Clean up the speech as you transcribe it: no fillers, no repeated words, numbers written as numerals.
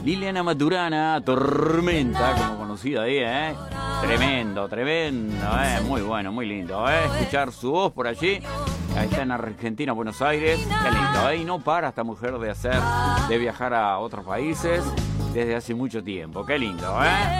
Liliana Maturana, Tormenta, como conocida ahí, ¿eh? Tremendo, muy bueno, muy lindo, escuchar su voz por allí. Ahí está en Argentina, Buenos Aires, qué lindo, y no para esta mujer de viajar a otros países desde hace mucho tiempo, qué lindo,